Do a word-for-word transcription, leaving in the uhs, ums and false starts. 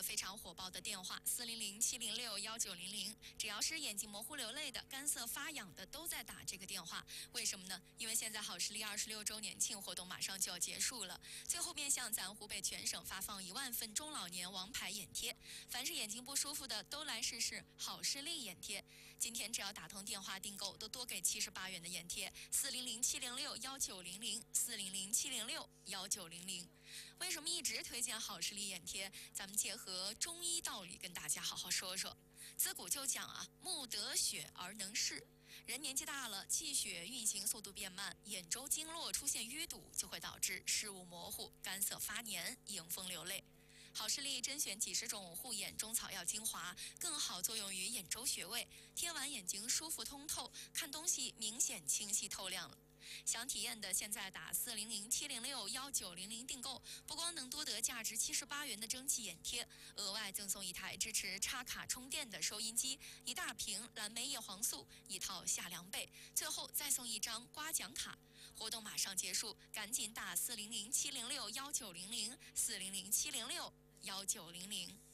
个非常火爆的电话四零零七零六幺九零零，只要是眼睛模糊流泪的、干涩发痒的，都在打这个电话。为什么呢？因为现在好视力二十六周年庆活动马上就要结束了，最后面向咱湖北全省发放一万份中老年王牌眼贴，凡是眼睛不舒服的都来试试好视力眼贴。今天只要打通电话订购，都多给七十八元的眼贴。四零零七零六幺九零零，四零零七零六幺九零零。为什么一直推荐好视力眼贴？咱们结合中医道理跟大家好好说说。自古就讲啊，目得血而能视。人年纪大了，气血运行速度变慢，眼周经络出现淤堵，就会导致视物模糊、干涩发黏、迎风流泪。好视力甄选几十种护眼中草药精华，更好作用于眼周穴位，贴完眼睛舒服通透，看东西明显清晰透亮了。想体验的，现在打四零零七零六幺九零零订购，不光能多得价值七十八元的蒸汽眼贴，额外赠送一台支持插卡充电的收音机，一大瓶蓝莓叶黄素，一套夏凉被，最后再送一张刮奖卡。活动马上结束，赶紧打四零零七零六幺九零零，四零零七零六幺九零零。